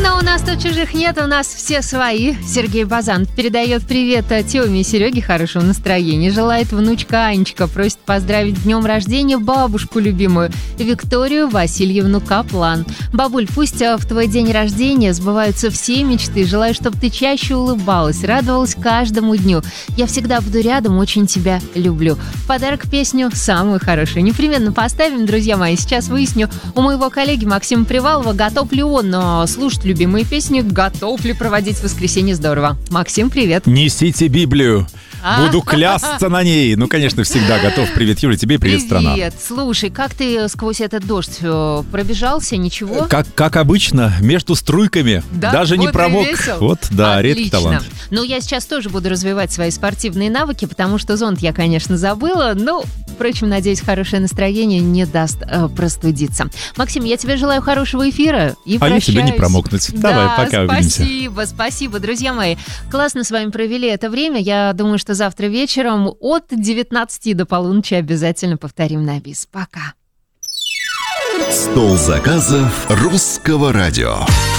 Но у нас тут чужих нет, у нас все свои. Сергей Базан передает привет Тёме и Сереге, хорошего настроения. Желает внучка Анечка, просит поздравить с днем рождения бабушку любимую Викторию Васильевну Каплан. Бабуль, пусть в твой день рождения сбываются все мечты. Желаю, чтобы ты чаще улыбалась, радовалась каждому дню. Я всегда буду рядом, очень тебя люблю. В подарок песню самую хорошую непременно поставим, друзья мои. Сейчас выясню у моего коллеги Максима Привалова, готов ли он слушать любимые песни, готов ли проводить воскресенье здорово. Максим, привет. Несите Библию. Буду клясться на ней. Ну, конечно, всегда готов. Привет, Юля, тебе привет, страна. Привет. Слушай, как ты сквозь этот дождь пробежался? Ничего? Как обычно, между струйками. Да? Даже Вот не промок. Вот, да, отлично. редкий талант. Ну, я сейчас тоже буду развивать свои спортивные навыки, потому что зонт я, конечно, забыла. Но, впрочем, надеюсь, хорошее настроение не даст простудиться. Максим, я тебе желаю хорошего эфира и прощаюсь. Я тебе не промокнуть. Давай, пока увидимся. Спасибо, друзья мои. Классно с вами провели это время. Я думаю, что завтра вечером от 19 до полуночи обязательно повторим на бис. Пока. Стол заказов Русского радио.